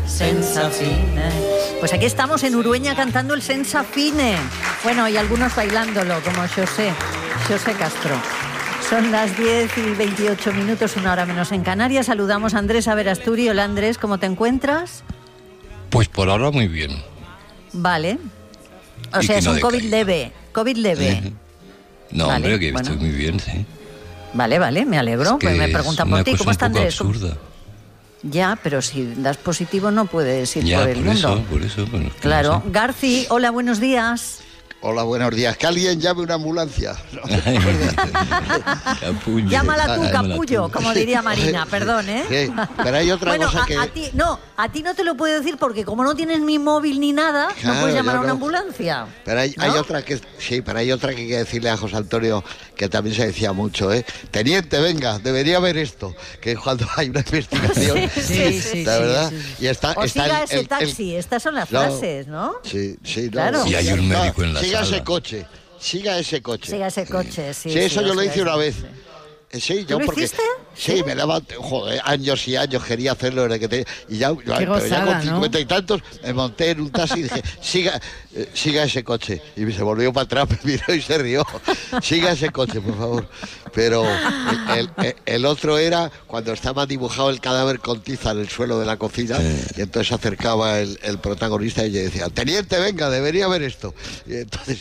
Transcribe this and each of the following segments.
senza fine. Pues aquí estamos en Urueña cantando el Senza Fine. Bueno, y algunos bailándolo, como José Castro. Son las 10:28, 1 hora menos en Canarias. Saludamos a Andrés Averasturi. Hola Andrés, ¿cómo te encuentras? Pues por ahora muy bien. Vale. O sea, es un COVID leve. COVID leve. No, vale, hombre, que bueno, estoy muy bien, sí. Vale, me alegro. Es que pues me preguntan por ti. ¿Cómo está Andrés? Absurda. Ya, pero si das positivo no puedes ir ya, por el mundo. Por eso. Bueno, claro. No sé. Garci, hola, buenos días. Hola, buenos días. Que alguien llame una ambulancia. Capullo. Llámala tú, capullo, como diría Marina, perdón, ¿eh? Sí, pero hay otra cosa que... A ti no te lo puedo decir porque como no tienes ni móvil ni nada, claro, no puedes llamar a una ambulancia. Pero hay otra que... Sí, pero hay otra que hay que decirle a José Antonio, que también se decía mucho, ¿eh? Teniente, venga, debería ver esto. Que cuando hay una investigación... sí, la verdad. Sí. Y está siga ese taxi, estas son las frases, ¿no? Sí, claro. Y hay un médico en la Siga sala. Siga ese coche. Sí, eso yo lo hice una vez. Sí, yo ¿Tú lo porque hiciste? Sí, me daba años y años, quería hacerlo desde que y ya, pero ya con 50 y tantos me monté en un taxi y dije, siga ese coche. Y se volvió para atrás, me miró y se rió. Siga ese coche, por favor. Pero el otro era cuando estaba dibujado el cadáver con tiza en el suelo de la cocina, y entonces se acercaba el protagonista y le decía, teniente, venga, debería ver esto. Y entonces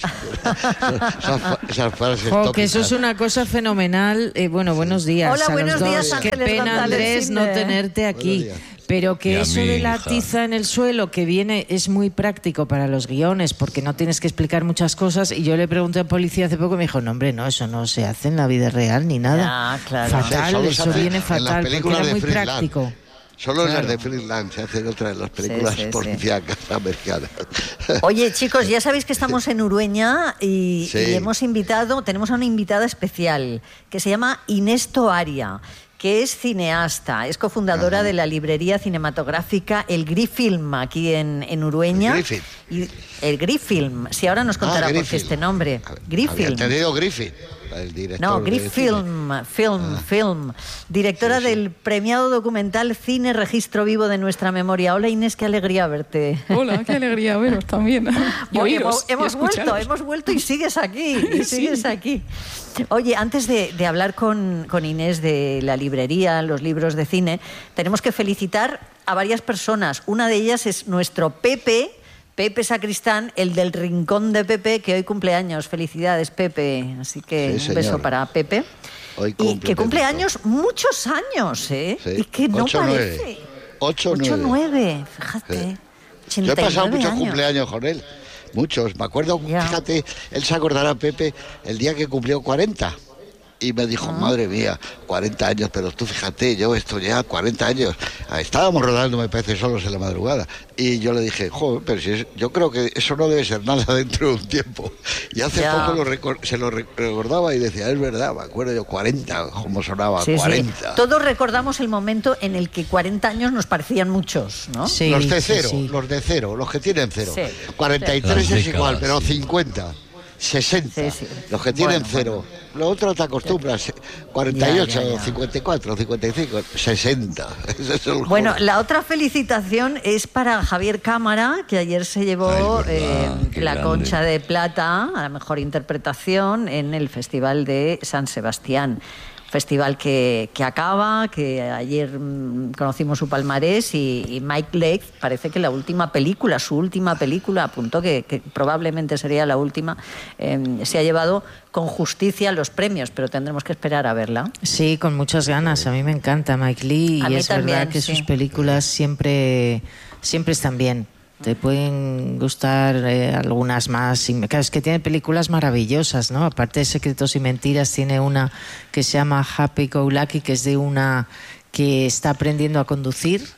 esas frases tópicas. Que eso es una cosa fenomenal. Bueno, buenos días. Hola, buenos días, Qué pena, Andrés, no tenerte aquí. Pero que eso de la tiza en el suelo que viene es muy práctico para los guiones porque no tienes que explicar muchas cosas. Y yo le pregunté a policía hace poco y me dijo, no, hombre, no, eso no se hace en la vida real ni nada. Claro. Fatal, eso viene fatal porque era muy práctico. Solo en las de Freeland se hacen otras de las películas policíacas americanas. Oye, chicos, ya sabéis que estamos en Urueña y tenemos a una invitada especial que se llama Inés Toaria, que es cineasta, es cofundadora de la librería cinematográfica El Grifilm aquí en Urueña. El Grifilm. Sí, ahora nos contará por qué este nombre. Grifilm. Había tenido Griffith. El director no, Grifilm, film. Directora del premiado documental Cine Registro Vivo de Nuestra Memoria. Hola Inés, qué alegría verte. Hola, qué alegría veros también. Hemos vuelto y sigues aquí. Aquí. Oye, antes de hablar con Inés de la librería, los libros de cine, tenemos que felicitar a varias personas. Una de ellas es nuestro Pepe Sacristán, el del Rincón de Pepe, que hoy cumple años. Felicidades, Pepe. Así que un beso para Pepe. Y que cumple años, muchos años, ¿eh? Sí. Y que no parece. 8-9, fíjate. Sí. Yo he pasado muchos años. Cumpleaños con él. Muchos. Me acuerdo, fíjate, él se acordará, Pepe, el día que cumplió 40. Y me dijo, madre mía, 40 años, pero tú fíjate, yo esto ya 40 años. Estábamos rodando, me parece, solos en la madrugada. Y yo le dije, joder, pero yo creo que eso no debe ser nada dentro de un tiempo. Y hace poco se lo recordaba y decía, es verdad, me acuerdo yo, 40, como sonaba, 40. Sí. Todos recordamos el momento en el que 40 años nos parecían muchos, ¿no? Sí, los de cero, los que tienen cero. Sí. 43 es igual, pero 50. 60, los que tienen cero. Lo otro te acostumbras, 48, 54, 55, 60. Bueno, la otra felicitación es para Javier Cámara, que ayer se llevó la Concha de Plata a la mejor interpretación en el Festival de San Sebastián. Festival que acaba, que ayer conocimos su palmarés y Mike Leigh parece que su última película, apuntó que probablemente sería la última, se ha llevado con justicia los premios, pero tendremos que esperar a verla. Sí, con muchas ganas. A mí me encanta Mike Leigh y es también, verdad que sus películas siempre están bien. Te pueden gustar algunas más. Claro, es que tiene películas maravillosas, ¿no? Aparte de Secretos y Mentiras, tiene una que se llama Happy Go Lucky, que es de una que está aprendiendo a conducir.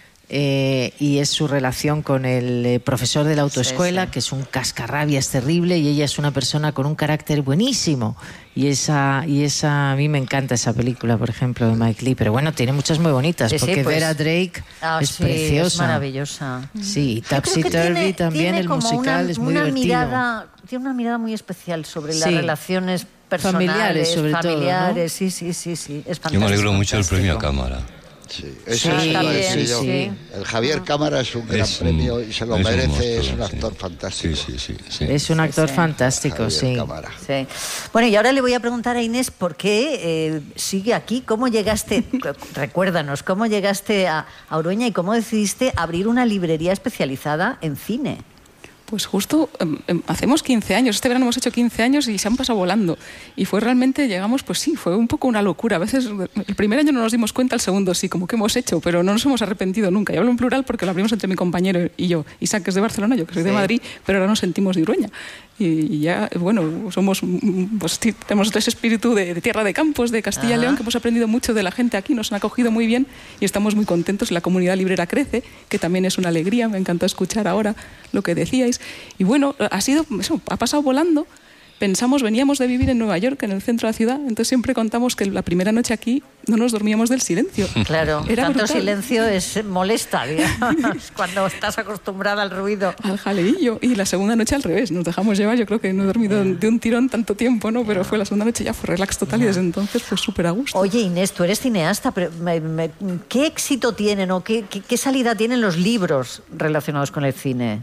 Y es su relación con el profesor de la autoescuela, que es un cascarrabias terrible, y ella es una persona con un carácter buenísimo. Y esa a mí me encanta esa película, por ejemplo, de Mike Leigh. Pero bueno, tiene muchas muy bonitas, porque Vera Drake es preciosa. Es maravillosa. Sí, Topsy Turvy también, el musical es muy divertido. Tiene una mirada muy especial sobre las relaciones personales, familiares, sobre todo, ¿no? Sí, es fantástico. Yo me alegro mucho del premio a Cámara. Sí, eso sí. El Javier Cámara es un gran premio y se lo merece, es un actor fantástico. Sí. Es un actor fantástico, sí. Bueno, y ahora le voy a preguntar a Inés por qué sigue aquí, cómo llegaste, recuérdanos, cómo llegaste a Urueña y cómo decidiste abrir una librería especializada en cine. Pues justo hacemos 15 años, este verano hemos hecho 15 años y se han pasado volando. Y fue realmente, llegamos, pues sí, fue un poco una locura. A veces el primer año no nos dimos cuenta, el segundo sí, como que hemos hecho, pero no nos hemos arrepentido nunca. Y hablo en plural porque lo abrimos entre mi compañero y yo. Isaac, que es de Barcelona, yo que soy de Madrid, pero ahora nos sentimos de Urueña. Y ya, bueno, somos, pues tenemos ese espíritu de tierra de campos, de Castilla y León, que hemos aprendido mucho de la gente aquí, nos han acogido muy bien y estamos muy contentos. La comunidad librera crece, que también es una alegría, me encantó escuchar ahora lo que decíais. Y bueno, ha pasado volando. Veníamos de vivir en Nueva York, en el centro de la ciudad, entonces siempre contamos que la primera noche aquí no nos dormíamos del silencio. Claro, era tanto brutal. Silencio molesta, digamos, cuando estás acostumbrada al ruido. Al jaleillo. Y la segunda noche al revés, nos dejamos llevar, yo creo que no he dormido de un tirón tanto tiempo, ¿no? Pero fue la segunda noche, ya fue relax total y desde entonces fue súper a gusto. Oye, Inés, tú eres cineasta, pero ¿qué éxito tienen o qué salida tienen los libros relacionados con el cine?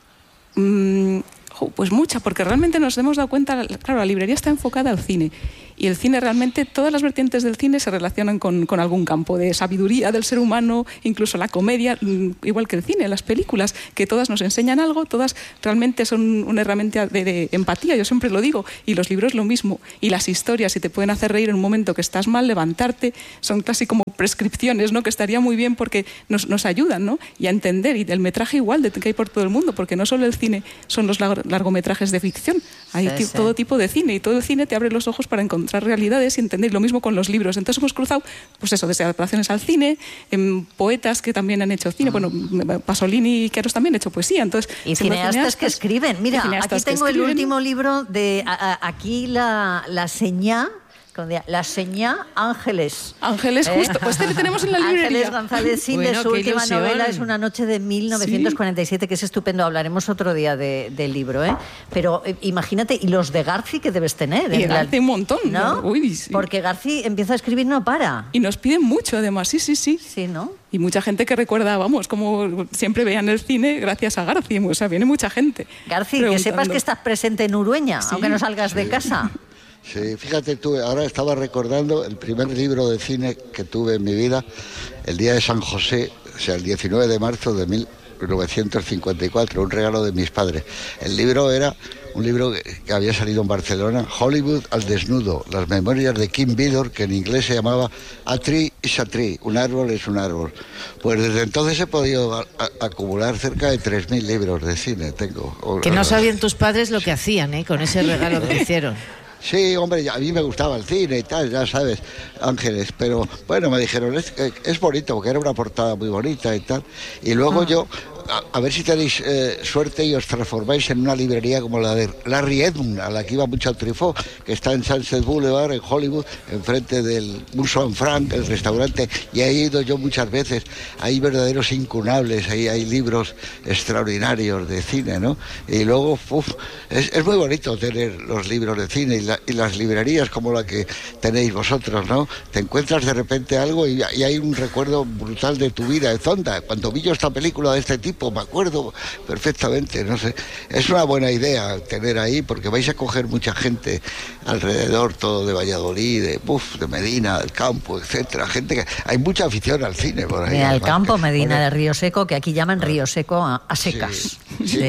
Pues mucha, porque realmente nos hemos dado cuenta, claro, la librería está enfocada al cine y el cine realmente, todas las vertientes del cine se relacionan con algún campo de sabiduría del ser humano, incluso la comedia, igual que el cine, las películas, que todas nos enseñan algo, todas realmente son una herramienta de empatía, yo siempre lo digo, y los libros lo mismo, y las historias, si te pueden hacer reír en un momento que estás mal, levantarte, son casi como prescripciones, ¿no? Que estaría muy bien porque nos ayudan, ¿no? Y a entender, y el metraje igual que hay por todo el mundo, porque no solo el cine son los largometrajes de ficción, hay todo tipo de cine, y todo el cine te abre los ojos para encontrar realidades y entender, lo mismo con los libros. Entonces hemos cruzado, pues eso, desde adaptaciones al cine, poetas que también han hecho cine, bueno, Pasolini y Queros también han hecho poesía. Entonces, y cineastas que escriben. Mira, aquí tengo el último libro de aquí la señá. La señá Ángeles. Ángeles, justo. Pues le tenemos en la librería. Ángeles González Sin, su última novela es Una noche de 1947, que es estupendo. Hablaremos otro día del libro, ¿eh? Pero imagínate, y los de Garci que debes tener. Y Garci un montón. ¿No? Uy, sí. Porque Garci empieza a escribir, no para. Y nos piden mucho, además. Sí. Sí, ¿no? Y mucha gente que recuerda, vamos, como siempre veían el cine gracias a Garci. O sea, viene mucha gente. Garci, que sepas que estás presente en Urueña, aunque no salgas de casa. Sí, fíjate tú, ahora estaba recordando el primer libro de cine que tuve en mi vida, el día de San José, o sea, el 19 de marzo de 1954, un regalo de mis padres. El libro era un libro que había salido en Barcelona, Hollywood al desnudo, las memorias de Kim Vidor, que en inglés se llamaba A Tree is a Tree, un árbol es un árbol. Pues desde entonces he podido acumular cerca de 3.000 libros de cine, tengo. Que no sabían tus padres lo que hacían, con ese regalo que hicieron. Sí, hombre, a mí me gustaba el cine y tal, ya sabes, Ángeles, pero bueno, me dijeron, es bonito, porque era una portada muy bonita y tal, y luego yo, a ver si tenéis suerte y os transformáis en una librería como la de Larry Edmund, a la que iba mucho al Truffaut, que está en Sunset Boulevard, en Hollywood, enfrente del Musson Frank, el restaurante, y he ido yo muchas veces. Hay verdaderos incunables, ahí hay libros extraordinarios de cine, ¿no? Y luego, es muy bonito tener los libros de cine y las librerías como la que tenéis vosotros, ¿no? Te encuentras de repente algo y hay un recuerdo brutal de tu vida. En Zonda, cuando vi yo esta película de este tipo, me acuerdo perfectamente, no sé. Es una buena idea tener ahí, porque vais a coger mucha gente alrededor, todo de Valladolid, de Medina, del campo, etcétera. Gente que hay mucha afición al cine por ahí. Al campo, Medina, de Río Seco, que aquí llaman Río Seco a secas. Sí,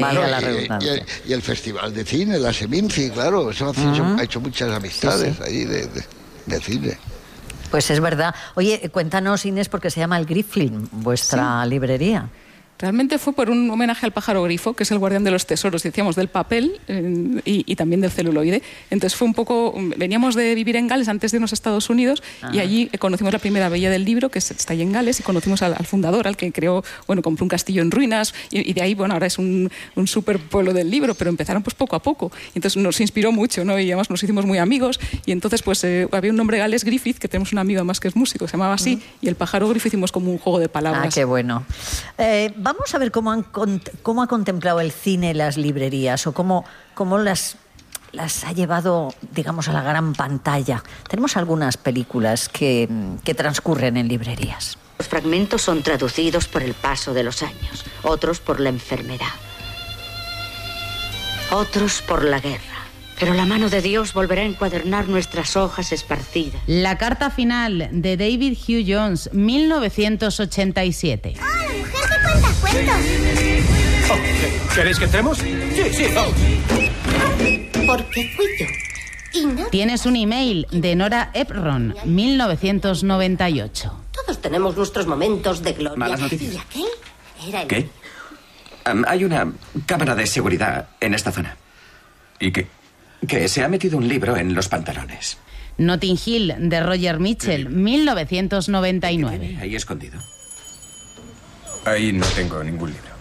y el Festival de Cine, la Seminci, claro, eso ha hecho muchas amistades ahí de cine. Pues es verdad. Oye, cuéntanos, Inés, porque se llama El Griffilm, vuestra librería. Realmente fue por un homenaje al pájaro grifo, que es el guardián de los tesoros, decíamos, del papel y también del celuloide. Entonces fue un poco, veníamos de vivir en Gales antes de irnos a Estados Unidos y allí conocimos la primera bella del libro, que está ahí en Gales, y conocimos al fundador, al que creó, compró un castillo en ruinas y de ahí, ahora es un súper pueblo del libro, pero empezaron pues poco a poco. Entonces nos inspiró mucho, ¿no? Y además nos hicimos muy amigos y entonces pues había un nombre gales, Griffith, que tenemos un amigo más que es músico, se llamaba así, y el pájaro grifo hicimos como un juego de palabras. Ah, qué bueno. Vamos a ver cómo ha contemplado el cine las librerías o cómo las ha llevado, digamos, a la gran pantalla. Tenemos algunas películas que transcurren en librerías. Los fragmentos son traducidos por el paso de los años, otros por la enfermedad, otros por la guerra. Pero la mano de Dios volverá a encuadernar nuestras hojas esparcidas. La carta final de David Hugh Jones, 1987. ¡Hola, mujer que cuenta cuentos! Oh, ¿queréis que entremos? Sí, vamos. Porque fui yo. Y no... Tienes un email de Nora Ephron, 1998. Todos tenemos nuestros momentos de gloria. Malas noticias. ¿Y aquel? Era el... ¿Qué? Hay una cámara de seguridad en esta zona. ¿Y qué? Que se ha metido un libro en los pantalones. Notting Hill, de Roger Mitchell, 1999. Ahí escondido. Ahí no tengo ningún libro.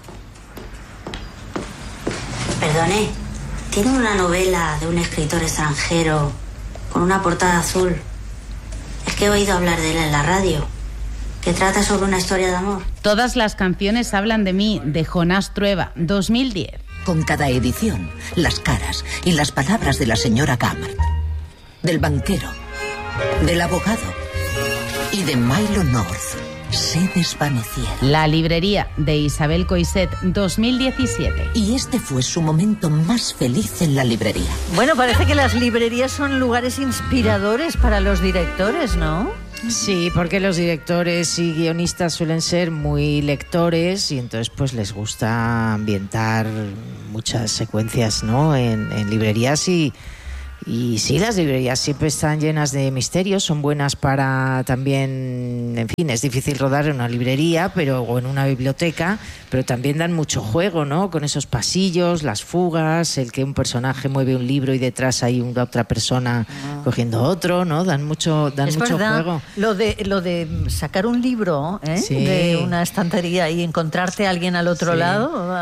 Perdone, ¿tiene una novela de un escritor extranjero con una portada azul? Es que he oído hablar de él en la radio, que trata sobre una historia de amor. Todas las canciones hablan de mí, de Jonás Trueba, 2010. Con cada edición, las caras y las palabras de la señora Gammard, del banquero, del abogado y de Milo North se desvanecieron. La librería, de Isabel Coixet, 2017. Y este fue su momento más feliz en la librería. Bueno, parece que las librerías son lugares inspiradores para los directores, ¿no? Sí, porque los directores y guionistas suelen ser muy lectores y entonces pues les gusta ambientar muchas secuencias, ¿no? en librerías y sí, las librerías siempre están llenas de misterios, son buenas para también, en fin, es difícil rodar en una librería o en una biblioteca, pero también dan mucho juego, ¿no? Con esos pasillos, las fugas, el que un personaje mueve un libro y detrás hay una otra persona cogiendo otro, ¿no? Dan mucho juego. Lo de sacar un libro de una estantería y encontrarte a alguien al otro lado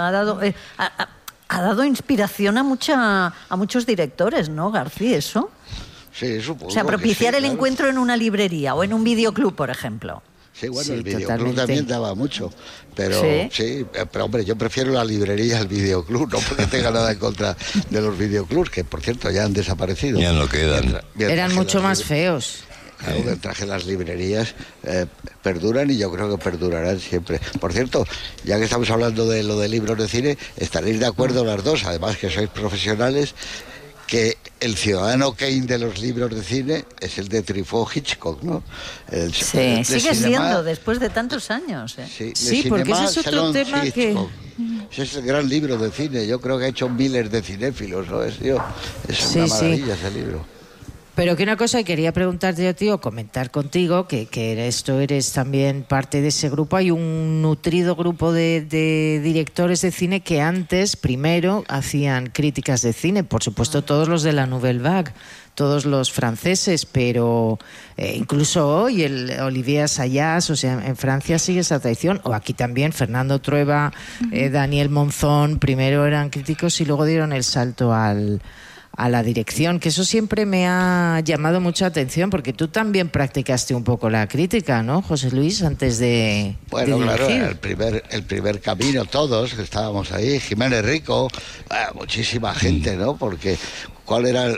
ha dado inspiración a muchos directores, ¿no, García? ¿Eso? Sí, supongo. O sea, propiciar el encuentro en una librería o en un videoclub, por ejemplo. Sí, bueno, el videoclub también daba mucho, pero pero hombre, yo prefiero la librería al videoclub, no porque tenga nada en contra de los videoclubs, que por cierto ya han desaparecido. Ya no quedan. Eran mucho más feos. Claro, mientras que las librerías perduran y yo creo que perdurarán siempre. Por cierto, ya que estamos hablando de lo de libros de cine, estaréis de acuerdo las dos, además que sois profesionales, que el ciudadano Kane de los libros de cine es el de Truffaut Hitchcock, ¿no? Sigue siendo, después de tantos años. Sí, porque ese es otro tema Hitchcock. Ese es el gran libro de cine, yo creo que ha hecho miles de cinéfilos, ¿no? Es una maravilla ese libro. Pero que una cosa quería preguntarte a ti o comentar contigo, que eres también parte de ese grupo. Hay un nutrido grupo de directores de cine que primero hacían críticas de cine, por supuesto todos los de la Nouvelle Vague, todos los franceses, pero incluso hoy el Olivier Assayas, o sea, en Francia sigue esa tradición, o aquí también Fernando Trueba, Daniel Monzón, primero eran críticos y luego dieron el salto a la dirección, que eso siempre me ha llamado mucha atención, porque tú también practicaste un poco la crítica, ¿no, José Luis, antes de Bueno, claro, dirigir? el primer camino, todos que estábamos ahí, Jiménez Rico, muchísima gente, ¿no? Porque ¿cuál era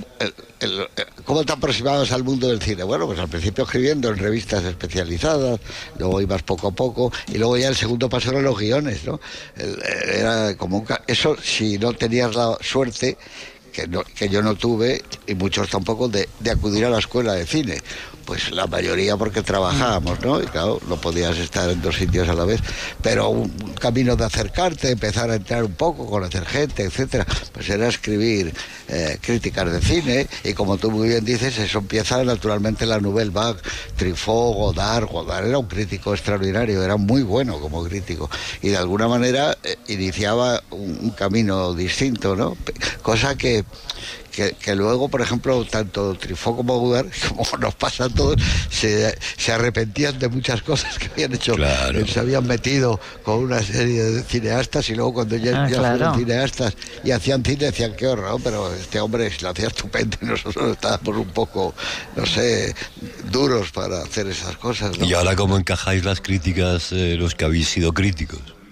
cómo te aproximabas al mundo del cine? Bueno, pues al principio escribiendo en revistas especializadas, luego ibas poco a poco, y luego ya el segundo paso eran los guiones, ¿no? Era como eso, si no tenías la suerte que yo no tuve, y muchos tampoco, de acudir a la escuela de cine. Pues la mayoría porque trabajábamos, ¿no? Y claro, no podías estar en dos sitios a la vez, pero un camino de acercarte, empezar a entrar un poco, conocer gente, etcétera, pues era escribir críticas de cine, y como tú muy bien dices, eso empieza naturalmente en la Nouvelle Vague, Truffaut, Godard era un crítico extraordinario, era muy bueno como crítico, y de alguna manera iniciaba un camino distinto, ¿no? Cosa que luego, por ejemplo, tanto Truffaut como Godard, como nos pasa a todos, se arrepentían de muchas cosas que habían hecho. Claro. Se habían metido con una serie de cineastas, y luego cuando ya fueron cineastas y hacían cine, decían qué horror, ¿no? Pero este hombre lo hacía estupendo y nosotros estábamos un poco, no sé, duros para hacer esas cosas, ¿no? ¿Y ahora cómo encajáis las críticas, los que habéis sido críticos?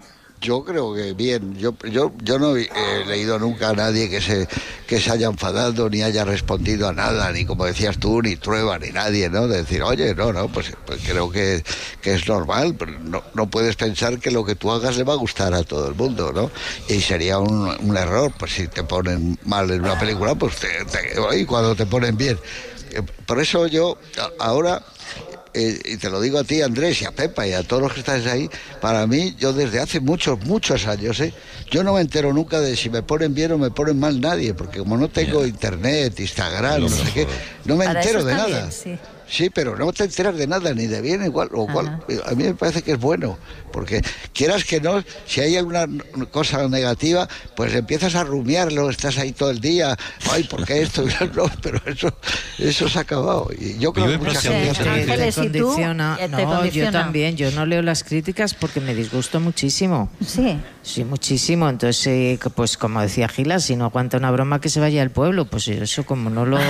Yo creo que bien. Yo no he leído nunca a nadie que se haya enfadado ni haya respondido a nada, ni como decías tú, ni Trueba, ni nadie, ¿no? De decir, oye, pues creo que es normal, pero no puedes pensar que lo que tú hagas le va a gustar a todo el mundo, ¿no? Y sería un error, pues si te ponen mal en una película, pues y cuando te ponen bien. Por eso yo ahora... y te lo digo a ti, Andrés, y a Pepa y a todos los que estáis ahí, para mí, yo desde hace muchos años, yo no me entero nunca de si me ponen bien o me ponen mal nadie, porque como no tengo internet, Instagram, no sé qué, no me entero de nada. Bien, sí, pero no te enteras de nada, ni de bien igual, o cual. A mí me parece que es bueno, porque quieras que no, si hay alguna cosa negativa, pues empiezas a rumiarlo, estás ahí todo el día, ay, ¿por qué esto? No, pero eso se ha acabado. Y yo creo que mucha gente te condiciona. No, yo también, yo no leo las críticas porque me disgusto muchísimo. Sí, muchísimo. Entonces, pues como decía Gila, si no aguanta una broma que se vaya al pueblo, pues eso como no lo...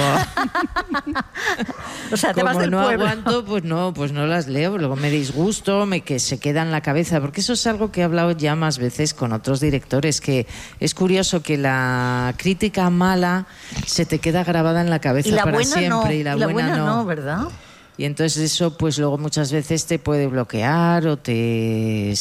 O sea, te vas del no pueblo. Aguanto, pues no las leo, luego me disgusto, que se queda en la cabeza, porque eso es algo que he hablado ya más veces con otros directores, que es curioso que la crítica mala se te queda grabada en la cabeza para siempre, no, y la buena no, ¿verdad? Y entonces eso pues luego muchas veces te puede bloquear o el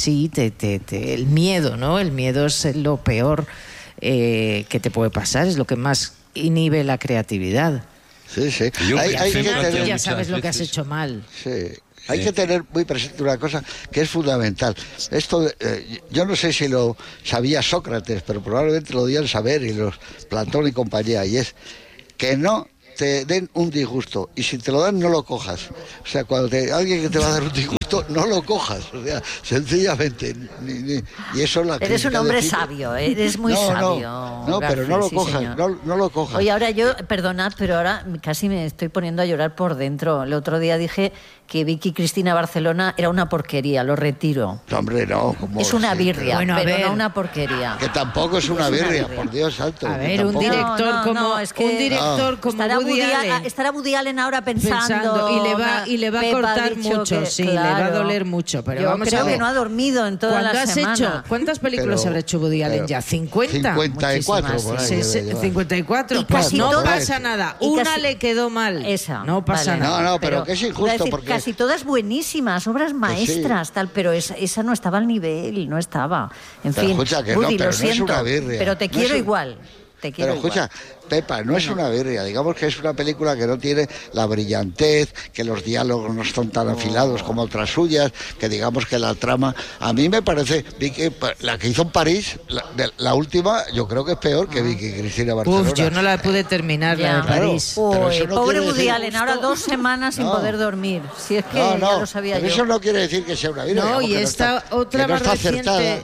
miedo, ¿no? El miedo es lo peor que te puede pasar, es lo que más inhibe la creatividad. Sí. Tú ya sabes lo que has hecho mal. Sí. Hay que tener muy presente una cosa que es fundamental. Esto, yo no sé si lo sabía Sócrates, pero probablemente lo debían saber, y los Platón y compañía, y es que no te den un disgusto, y si te lo dan no lo cojas. O sea, cuando alguien que te va a dar un disgusto, no lo cojas, o sea, sencillamente. Y eso es la crítica. Eres un hombre sabio, eres muy sabio. No, pero no lo cojas, no lo cojas. Oye, ahora perdonad, pero ahora casi me estoy poniendo a llorar por dentro. El otro día dije que Vicky Cristina Barcelona era una porquería, lo retiro. No, hombre, no. Es una birria, pero no una porquería. Que tampoco es una birria, por Dios santo. A ver, un director como Woody Allen. Estará Woody Allen ahora pensando y le va a cortar mucho, le va a doler mucho. Pero yo creo que no ha dormido en toda la semana. ¿Cuántas películas habrá hecho Woody Allen ya? ¿50? 54. Por ahí, 54. Y casi no todas, pasa nada. Una le quedó mal. Esa. No pasa nada. No, pero que es injusto porque... Casi todas buenísimas, obras maestras, tal, pero esa no estaba al nivel, no estaba. En fin, escucha, que Woody, pero lo siento, no es una birria. Pero te quiero igual. Pero escucha, Pepa, no es una birria, digamos que es una película que no tiene la brillantez, que los diálogos no son tan afilados como otras suyas, que digamos que la trama, a mí me parece, la que hizo en París, la última, yo creo que es peor que Vicky Cristina Barcelona. Yo no la pude terminar, la de París. Pobre Woody Allen, ahora 2 semanas sin poder dormir, si es que ya lo sabía pero yo. Eso no quiere decir que sea una birria. No, y esta otra más reciente...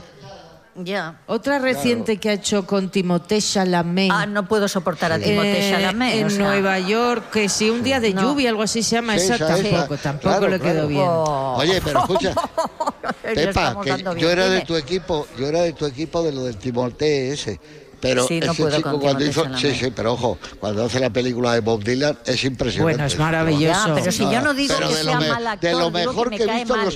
Otra reciente que ha hecho con Timothée Chalamet. No puedo soportar a Timothée Chalamet. En Nueva York, que si un día de lluvia, algo así se llama, tampoco le quedó bien. Oye, pero escucha, Pepa, que yo era de tu equipo de lo del Timothée ese. Pero sí, no este chico cuando hizo... Sí, pero ojo, cuando hace la película de Bob Dylan es impresionante. Bueno, es maravilloso. Pero si yo no digo que sea mal actor, de lo mejor que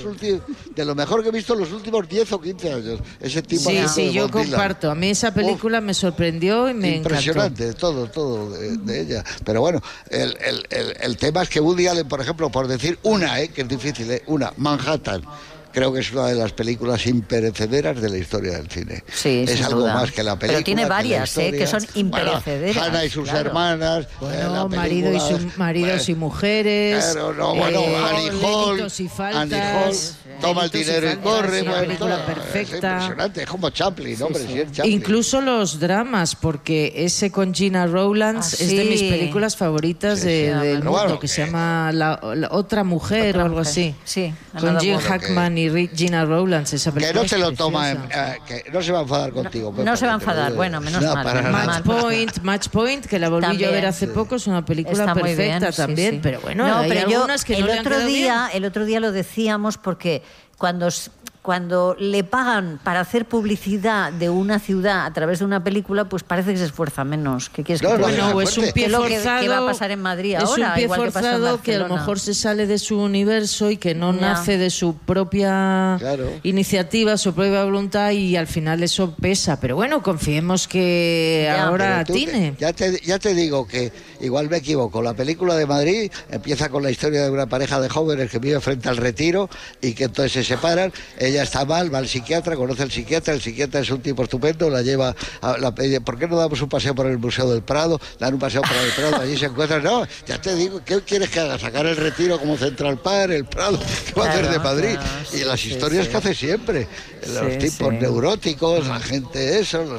he visto los últimos 10 o 15 años. Ese tipo Sí, yo comparto. A mí esa película me sorprendió y me impresionante, encantó. todo de ella. Pero bueno, el tema es que Woody Allen, por ejemplo, por decir una, que es difícil, Manhattan, creo que es una de las películas imperecederas de la historia del cine. Sí, es algo duda. Más que la película. Pero tiene varias, que son imperecederas. Bueno, Hannah y sus hermanas. Bueno, maridos y mujeres. Claro, Annie Hall. Y faltas. Toma el dinero y corre. Una película perfecta. Es impresionante, es como Chaplin, hombre. Sí, es Chaplin. Incluso los dramas, porque ese con Gina Rowlands es de mis películas favoritas del mundo, que se llama la Otra Mujer o algo así. Sí, con Jim Hackman y Gina Rowlands, esa película. Que no se lo toma, que no se va a enfadar contigo. No se va a enfadar, bueno, menos mal. Match Point, que la volví yo a ver hace poco, es una película perfecta también, pero bueno, hay algunas que no le han quedado bien. El otro día lo decíamos porque cuando cuando le pagan para hacer publicidad de una ciudad a través de una película, pues parece que se esfuerza menos. ¿Qué quieres que te diga? Bueno, es un pie forzado. ¿Qué va a pasar en Madrid ahora? Es un pie igual forzado que a lo mejor se sale de su universo y que no nace de su propia iniciativa, su propia voluntad, y al final eso pesa. Pero bueno, confiemos que ahora atine. Ya te digo que igual me equivoco. La película de Madrid empieza con la historia de una pareja de jóvenes que vive frente al Retiro y que entonces se separan. Ella está mal, va al psiquiatra, conoce al psiquiatra, el psiquiatra es un tipo estupendo, la lleva ¿por qué no damos un paseo por el Museo del Prado? Dan un paseo por el Prado, allí se encuentran. No, ya te digo, ¿qué quieres que haga? ¿Sacar el Retiro como Central Park, el Prado? ¿Qué va a hacer de Madrid? Y las historias que hace siempre, los tipos neuróticos, la gente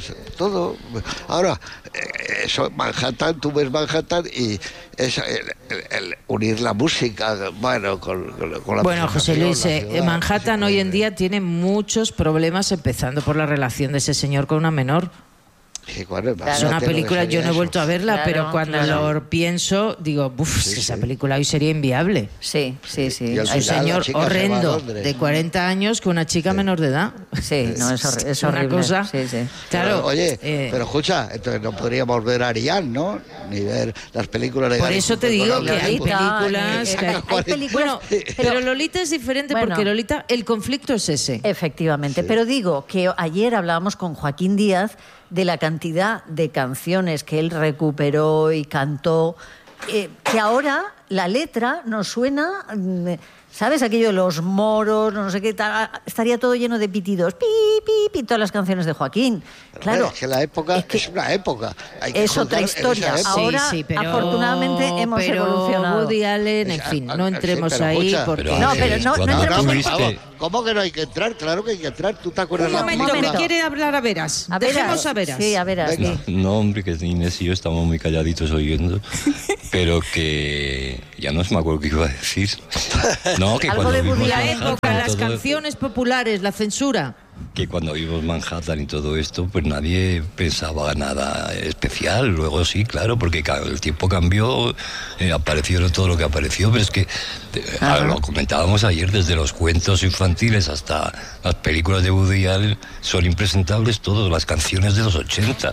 todo. Ahora, eso, Manhattan, tú ves Manhattan y es el unir la música, bueno, con la... Bueno, José Luis, Manhattan hoy en día tiene muchos problemas, empezando por la relación de ese señor con una menor. Sí, claro, es una película, yo no he vuelto a verla, pero cuando lo pienso, digo, esa película hoy sería inviable. Sí. Un señor horrendo de 40 años con una chica menor de edad. Sí, no, es horrible. Una cosa... Sí. Claro, pero, oye, pero escucha, entonces no podríamos ver a Ariane, ¿no? Ni ver las películas de... Por eso te digo que hay películas... Bueno, pero Lolita es diferente porque Lolita, el conflicto es ese. Efectivamente, pero digo que ayer hablábamos con Joaquín Díaz de la cantidad de canciones que él recuperó y cantó, que ahora la letra nos suena, ¿sabes? Aquello de los moros, no sé qué, estaría todo lleno de pitidos, pi, todas las canciones de Joaquín. Claro, es que la época es una época. Es otra historia. Ahora, pero, afortunadamente, hemos evolucionado. Woody Allen, en fin, no entremos ahí. Escucha, porque... No entremos ahí. ¿Cómo que no hay que entrar? Claro que hay que entrar. ¿Tú te acuerdas? Un momento, que quiere hablar a Veras. Dejemos a Veras. Sí, a Veras. Sí. No, hombre, que Inés y yo estamos muy calladitos oyendo, pero que ya no me acuerdo qué iba a decir. No, que cuando vimos la época, las canciones populares, la censura. Que cuando vimos Manhattan y todo esto, pues nadie pensaba nada especial. Luego sí, claro, porque el tiempo cambió, apareció todo lo que apareció, pero es que lo comentábamos ayer, desde los cuentos infantiles hasta las películas de Woody Allen, son impresentables todas las canciones de los 80.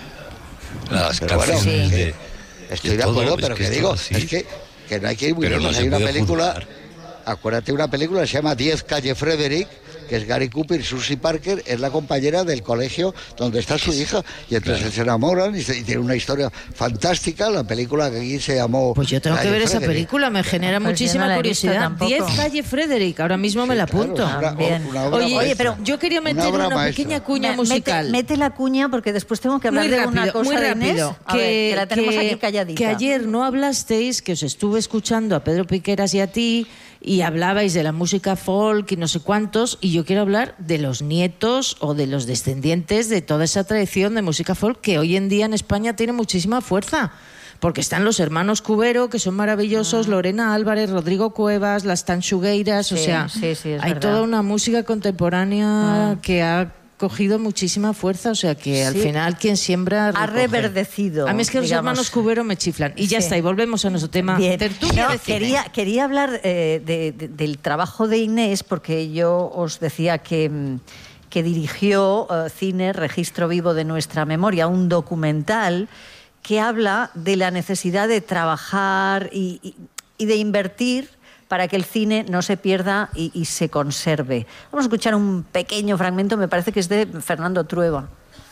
Las canciones de... Estoy de acuerdo, pero que digo, es que no hay que ir muy lejos. Hay una película, acuérdate, una película que se llama 10 Calle Frederick, que es Gary Cooper, Susie Parker, es la compañera del colegio donde está su hija, y entonces se enamoran y tiene una historia fantástica. La película que aquí se llamó... Pues yo tengo que ver esa película, me genera muchísima curiosidad. 10 Calle Frederick, ahora mismo me la apunto. Oye, pero yo quería meter una pequeña cuña musical. Mete la cuña, porque después tengo que hablar de una cosa de Inés, que la tenemos aquí calladita. Que ayer no hablasteis, que os estuve escuchando a Pedro Piqueras y a ti, y hablabais de la música folk y no sé cuántos, y yo quiero hablar de los nietos o de los descendientes de toda esa tradición de música folk que hoy en día en España tiene muchísima fuerza, porque están los hermanos Cubero, que son maravillosos, Lorena Álvarez, Rodrigo Cuevas, las Tanchugueiras, o sea, hay toda una música contemporánea que ha cogido muchísima fuerza, o sea que al final quien siembra recoge. Ha reverdecido. A mí es que los hermanos Cubero me chiflan. Y ya está, y volvemos a nuestro tema. Quería hablar del trabajo de Inés, porque yo os decía que dirigió Cine, Registro Vivo de Nuestra Memoria, un documental que habla de la necesidad de trabajar y de invertir para que el cine no se pierda y se conserve. Vamos a escuchar un pequeño fragmento, me parece que es de Fernando Trueba.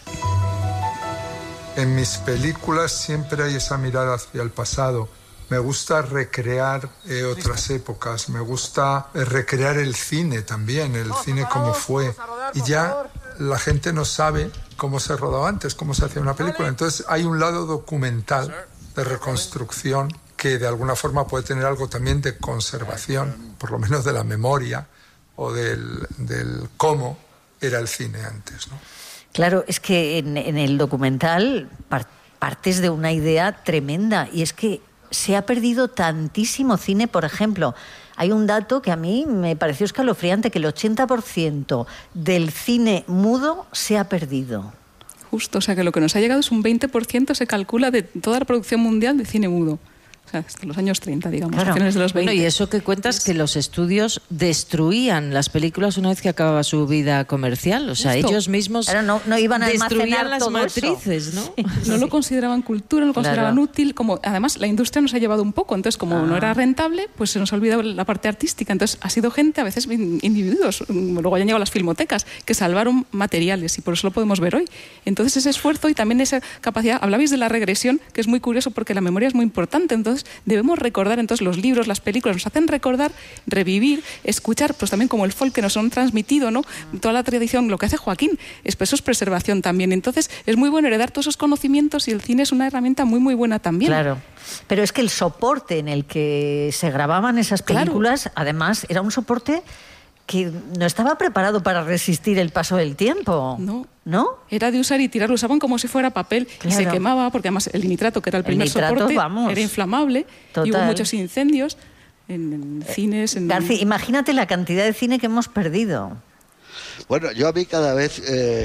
En mis películas siempre hay esa mirada hacia el pasado. Me gusta recrear otras épocas, me gusta recrear el cine también, el cine como fue. Y ya la gente no sabe cómo se rodaba antes, cómo se hacía una película. Entonces hay un lado documental de reconstrucción que de alguna forma puede tener algo también de conservación, por lo menos de la memoria o del cómo era el cine antes, ¿no? Claro, es que en el documental partes de una idea tremenda, y es que se ha perdido tantísimo cine. Por ejemplo, hay un dato que a mí me pareció escalofriante, que el 80% del cine mudo se ha perdido. Justo, o sea que lo que nos ha llegado es un 20%, se calcula, de toda la producción mundial de cine mudo. O sea, desde los años 30, digamos, a finales de los 20. Bueno, y eso que cuentas, que los estudios destruían las películas una vez que acababa su vida comercial. O sea, ellos mismos no iban a destruían las matrices, ¿no? Sí. No lo consideraban cultura, no lo consideraban útil. Como, además, la industria nos ha llevado un poco. Entonces, como no era rentable, pues se nos ha olvidado la parte artística. Entonces, ha sido gente, a veces individuos, luego hayan llegado las filmotecas, que salvaron materiales, y por eso lo podemos ver hoy. Entonces, ese esfuerzo y también esa capacidad. Hablabais de la regresión, que es muy curioso porque la memoria es muy importante. Entonces, debemos recordar, entonces los libros, las películas nos hacen recordar, revivir, escuchar, pues también como el folk que nos han transmitido, ¿no? Toda la tradición, lo que hace Joaquín, eso es preservación también. Entonces es muy bueno heredar todos esos conocimientos y el cine es una herramienta muy, muy buena también. Claro. Pero es que el soporte en el que se grababan esas películas, además, era un soporte que no estaba preparado para resistir el paso del tiempo. ¿No? Era de usar y tirar, lo usaban como si fuera papel y se quemaba, porque además el nitrato, que era el primer soporte, era inflamable. Total. Y hubo muchos incendios en cines. García, imagínate la cantidad de cine que hemos perdido. Bueno, yo a mí cada vez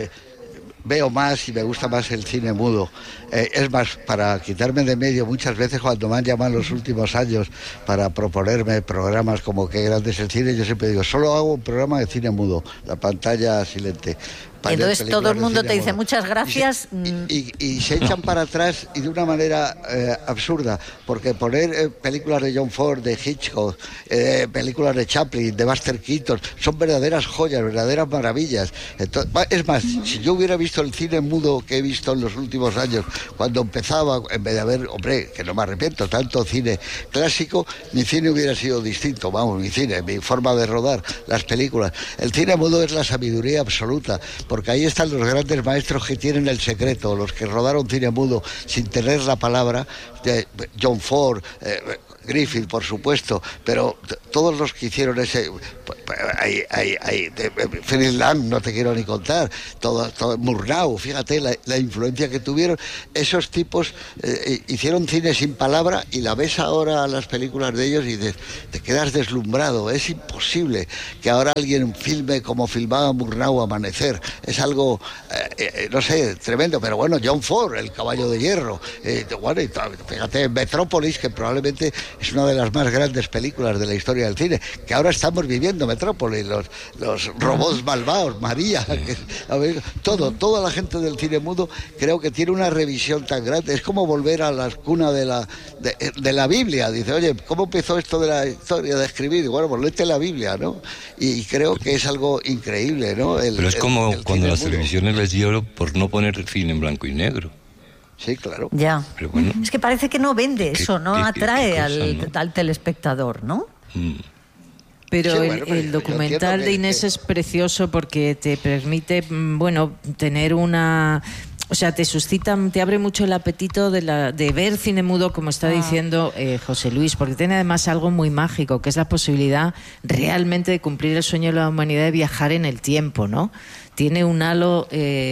veo más y me gusta más el cine mudo. Es más, para quitarme de medio, muchas veces cuando me han llamado en los últimos años para proponerme programas como Qué grande es el cine, yo siempre digo, solo hago un programa de cine mudo, la pantalla silente. Entonces todo el mundo te dice muchas gracias. Y se echan para atrás y de una manera absurda, porque poner películas de John Ford, de Hitchcock, películas de Chaplin, de Buster Keaton, son verdaderas joyas, verdaderas maravillas. Entonces, es más, si yo hubiera visto el cine mudo que he visto en los últimos años, cuando empezaba, en vez de haber, hombre, que no me arrepiento, tanto cine clásico, mi cine hubiera sido distinto, vamos, mi cine, mi forma de rodar las películas. El cine mudo es la sabiduría absoluta, porque ahí están los grandes maestros que tienen el secreto, los que rodaron cine mudo sin tener la palabra, John Ford, Griffith, por supuesto, pero todos los que hicieron ese... Fritz Lang, no te quiero ni contar, todo Murnau, fíjate la influencia que tuvieron. Esos tipos hicieron cine sin palabra y la ves ahora las películas de ellos y te quedas deslumbrado. Es imposible que ahora alguien filme como filmaba Murnau Amanecer. Es algo, no sé, tremendo, pero bueno, John Ford, El caballo de hierro, bueno, fíjate, Metrópolis, que probablemente es una de las más grandes películas de la historia del cine, que ahora estamos viviendo Metrópolis, los robots malvados, María, toda la gente del cine mudo creo que tiene una revisión tan grande. Es como volver a la cuna de la Biblia. Dice, oye, ¿cómo empezó esto de la historia de escribir? Bueno, pues léete la Biblia, ¿no? Y creo que es algo increíble, ¿no? Pero es como cuando las televisiones les dio por no poner cine en blanco y negro. Sí, claro. Ya. Pero bueno, es que parece que no vende eso, no atrae al telespectador, ¿no? Pero sí, bueno, el documental de Inés es precioso porque te permite, bueno, tener una... O sea, te abre mucho el apetito de ver cine mudo, como está diciendo José Luis, porque tiene además algo muy mágico, que es la posibilidad realmente de cumplir el sueño de la humanidad de viajar en el tiempo, ¿no? Tiene un halo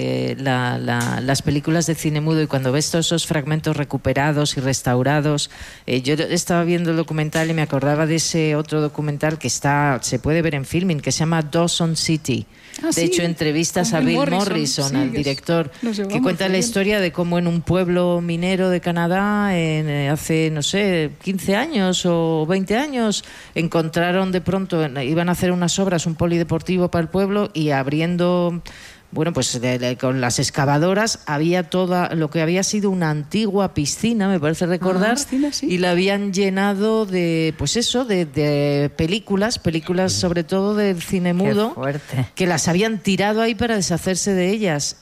las películas de cine mudo, y cuando ves todos esos fragmentos recuperados y restaurados, yo estaba viendo el documental y me acordaba de ese otro documental que se puede ver en Filmin, que se llama Dawson City. De hecho, entrevistas a Bill Morrison, al director, que cuenta la historia de cómo en un pueblo minero de Canadá, hace, no sé, 15 años o 20 años, encontraron de pronto, iban a hacer unas obras, un polideportivo para el pueblo, y abriendo... Bueno, pues con las excavadoras había toda lo que había sido una antigua piscina, me parece recordar, y la habían llenado de, pues eso, de películas sobre todo del cine mudo, que las habían tirado ahí para deshacerse de ellas,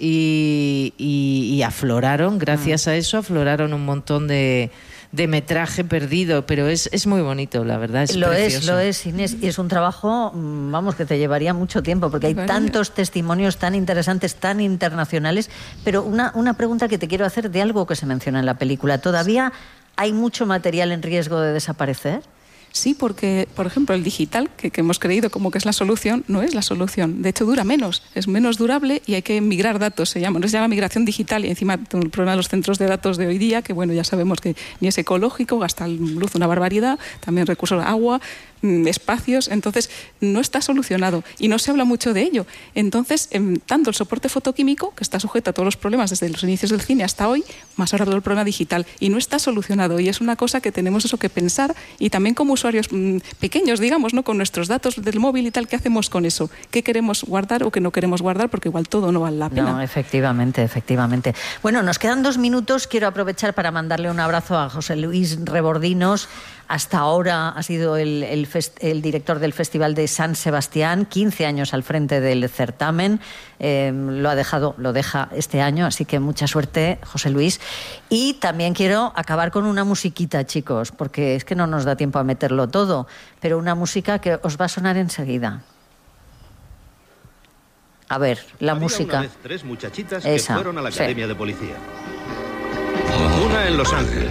y afloraron, gracias a eso, afloraron un montón de metraje perdido, pero es muy bonito, la verdad, es precioso. Lo es, Inés, y es un trabajo, vamos, que te llevaría mucho tiempo, porque hay tantos testimonios tan interesantes, tan internacionales. Pero una pregunta que te quiero hacer de algo que se menciona en la película. ¿Todavía hay mucho material en riesgo de desaparecer? Sí, porque, por ejemplo, el digital, que hemos creído como que es la solución, no es la solución. De hecho, dura menos, es menos durable y hay que migrar datos, se llama migración digital. Y encima el problema de los centros de datos de hoy día, que bueno, ya sabemos que ni es ecológico, gasta luz una barbaridad, también recursos de agua, espacios, entonces no está solucionado y no se habla mucho de ello. Entonces, tanto el soporte fotoquímico, que está sujeto a todos los problemas desde los inicios del cine hasta hoy, más ahora todo el problema digital, y no está solucionado, y es una cosa que tenemos que pensar, y también como usuarios pequeños, digamos, ¿no? Con nuestros datos del móvil y tal, ¿qué hacemos con eso? ¿Qué queremos guardar o qué no queremos guardar? Porque igual todo no vale la pena. No, efectivamente. Bueno, nos quedan 2 minutos. Quiero aprovechar para mandarle un abrazo a José Luis Rebordinos. Hasta ahora ha sido el director del Festival de San Sebastián, 15 años al frente del certamen. Lo deja este año, así que mucha suerte, José Luis. Y también quiero acabar con una musiquita, chicos, porque es que no nos da tiempo a meterlo todo, pero una música que os va a sonar enseguida. A ver, la música. Una vez 3 muchachitas que fueron a la academia de policía. Una en Los Ángeles,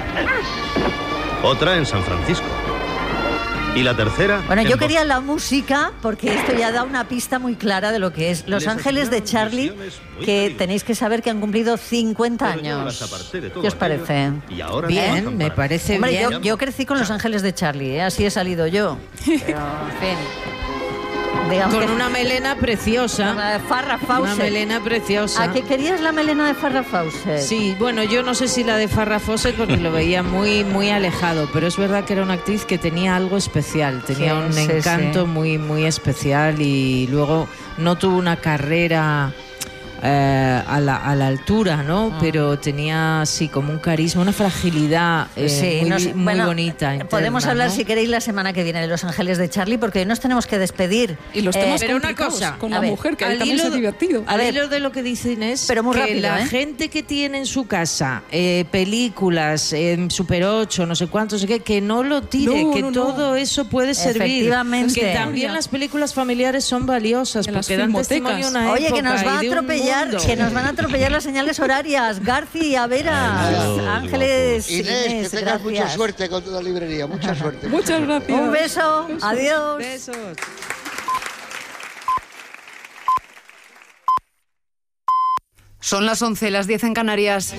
otra en San Francisco, y la tercera... Bueno, yo quería la música porque esto ya da una pista muy clara de lo que es Los Ángeles de Charlie, que tenéis que saber que han cumplido 50 años. ¿Qué os parece? Bien, me parece bien. Yo crecí con Los Ángeles de Charlie, así he salido yo. Pero, en fin... Con una melena preciosa. Farrah Fawcett. Una melena preciosa. ¿A qué querías la melena de Farrah Fawcett? Sí, bueno, yo no sé si la de Farrah Fawcett porque lo veía muy, muy alejado, pero es verdad que era una actriz que tenía algo especial, tenía un encanto muy, muy especial, y luego no tuvo una carrera a la altura, ¿no? Pero tenía así como un carisma, una fragilidad muy bonita. Interna, podemos hablar, ¿no? Si queréis, la semana que viene de Los Ángeles de Charlie, porque hoy nos tenemos que despedir. Y los temas pero una cosa, con la mujer, que también es divertido. Al hilo de lo que dicen es pero muy que rápido, la gente que tiene en su casa películas, Super 8, no sé cuántos, que no lo tire, todo eso puede servir. Efectivamente. Que también las películas familiares son valiosas, porque dan testimonio de una época. Oye, que nos va a atropellar, que nos van a atropellar las señales horarias. García, Veras, Ángeles, Inés, que tengas mucha suerte con toda la librería, mucha suerte. Muchas gracias. Un beso, adiós. Besos. Son las 11, las 10 en Canarias.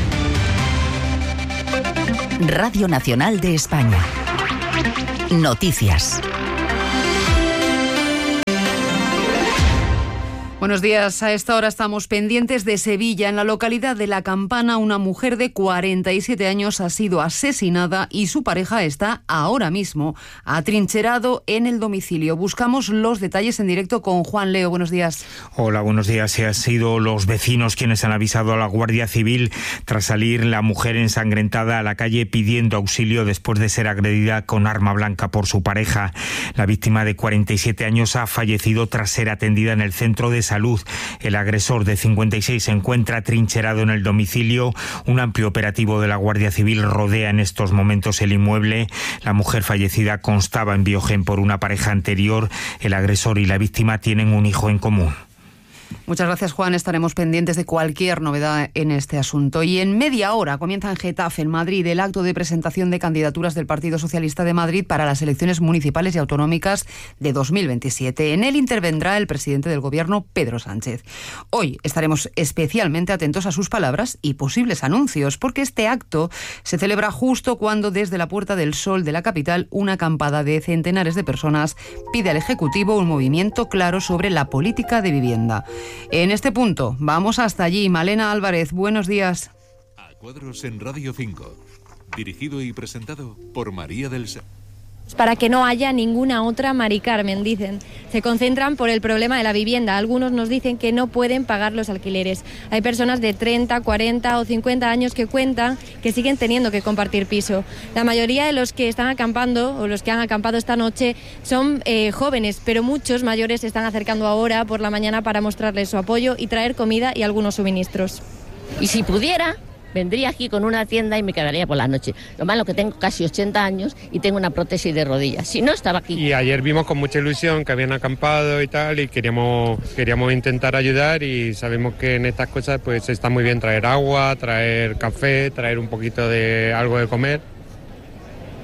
Radio Nacional de España. Noticias. Buenos días. A esta hora estamos pendientes de Sevilla. En la localidad de La Campana, una mujer de 47 años ha sido asesinada y su pareja está ahora mismo atrincherado en el domicilio. Buscamos los detalles en directo con Juan Leo. Buenos días. Hola, buenos días. Han sido los vecinos quienes han avisado a la Guardia Civil tras salir la mujer ensangrentada a la calle pidiendo auxilio después de ser agredida con arma blanca por su pareja. La víctima de 47 años ha fallecido tras ser atendida en el centro de salud. El agresor de 56 se encuentra atrincherado en el domicilio. Un amplio operativo de la Guardia Civil rodea en estos momentos el inmueble. La mujer fallecida constaba en Biogen por una pareja anterior. El agresor y la víctima tienen un hijo en común. Muchas gracias, Juan. Estaremos pendientes de cualquier novedad en este asunto. Y en media hora comienza en Getafe, en Madrid, el acto de presentación de candidaturas del Partido Socialista de Madrid para las elecciones municipales y autonómicas de 2027. En él intervendrá el presidente del Gobierno, Pedro Sánchez. Hoy estaremos especialmente atentos a sus palabras y posibles anuncios, porque este acto se celebra justo cuando desde la Puerta del Sol de la capital una acampada de centenares de personas pide al Ejecutivo un movimiento claro sobre la política de vivienda. En este punto, vamos hasta allí. Malena Álvarez, buenos días. A Cuadros en Radio 5. Dirigido y presentado por María del Ser. Para que no haya ninguna otra Mari Carmen, dicen. Se concentran por el problema de la vivienda. Algunos nos dicen que no pueden pagar los alquileres. Hay personas de 30, 40 o 50 años que cuentan que siguen teniendo que compartir piso. La mayoría de los que están acampando o los que han acampado esta noche son jóvenes, pero muchos mayores se están acercando ahora por la mañana para mostrarles su apoyo y traer comida y algunos suministros. Y si pudiera, vendría aquí con una tienda y me quedaría por la noche. Lo malo que tengo casi 80 años y tengo una prótesis de rodillas. Si no, estaba aquí. Y ayer vimos con mucha ilusión que habían acampado y tal, y queríamos intentar ayudar, y sabemos que en estas cosas pues está muy bien traer agua, traer café, traer un poquito de algo de comer.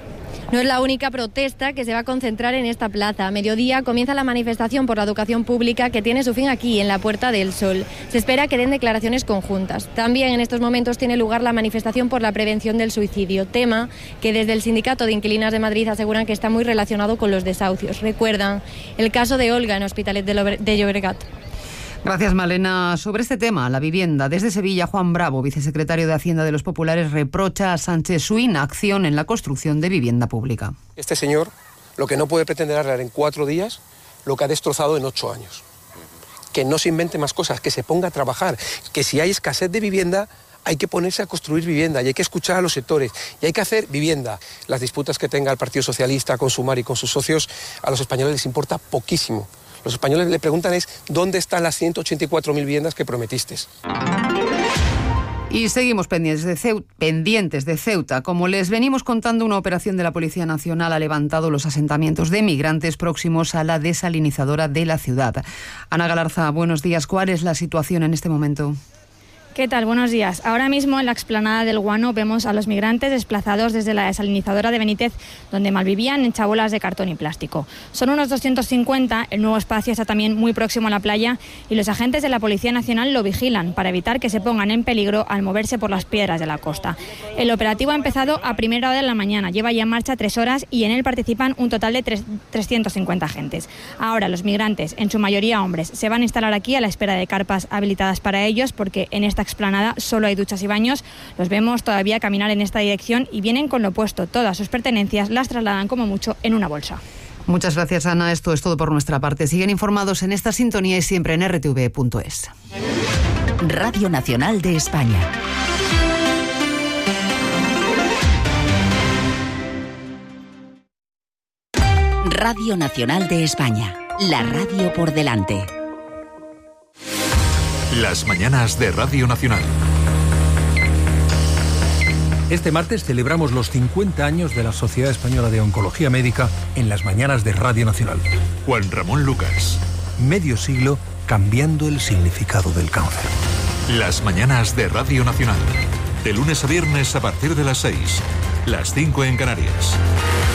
No es la única protesta que se va a concentrar en esta plaza. A mediodía comienza la manifestación por la educación pública que tiene su fin aquí, en la Puerta del Sol. Se espera que den declaraciones conjuntas. También en estos momentos tiene lugar la manifestación por la prevención del suicidio, tema que desde el Sindicato de Inquilinas de Madrid aseguran que está muy relacionado con los desahucios. Recuerdan el caso de Olga en Hospitalet de Llobregat. Gracias, Malena. Sobre este tema, la vivienda, desde Sevilla, Juan Bravo, vicesecretario de Hacienda de los Populares, reprocha a Sánchez su inacción en la construcción de vivienda pública. Este señor lo que no puede pretender arreglar en 4 días lo que ha destrozado en 8 años. Que no se invente más cosas, que se ponga a trabajar, que si hay escasez de vivienda hay que ponerse a construir vivienda y hay que escuchar a los sectores y hay que hacer vivienda. Las disputas que tenga el Partido Socialista con Sumar y con sus socios, a los españoles les importa poquísimo. Los españoles le preguntan ¿dónde están las 184.000 viviendas que prometiste? Y seguimos pendientes de Ceuta. Como les venimos contando, una operación de la Policía Nacional ha levantado los asentamientos de migrantes próximos a la desalinizadora de la ciudad. Ana Galarza, buenos días. ¿Cuál es la situación en este momento? ¿Qué tal? Buenos días. Ahora mismo en la explanada del Guano vemos a los migrantes desplazados desde la desalinizadora de Benítez, donde malvivían en chabolas de cartón y plástico. Son unos 250, el nuevo espacio está también muy próximo a la playa y los agentes de la Policía Nacional lo vigilan para evitar que se pongan en peligro al moverse por las piedras de la costa. El operativo ha empezado a primera hora de la mañana, lleva ya en marcha 3 horas y en él participan un total de 350 agentes. Ahora los migrantes, en su mayoría hombres, se van a instalar aquí a la espera de carpas habilitadas para ellos porque en esta explanada solo hay duchas y baños. Los vemos todavía caminar en esta dirección y vienen con lo puesto. Todas sus pertenencias las trasladan como mucho en una bolsa. Muchas gracias, Ana. Esto es todo por nuestra parte. Siguen informados en esta sintonía y siempre en rtv.es. Radio Nacional de España. Radio Nacional de España. La radio por delante. Las mañanas de Radio Nacional. Este martes celebramos los 50 años de la Sociedad Española de Oncología Médica en las mañanas de Radio Nacional. Juan Ramón Lucas. Medio siglo cambiando el significado del cáncer. Las mañanas de Radio Nacional. De lunes a viernes a partir de las 6. Las 5 en Canarias.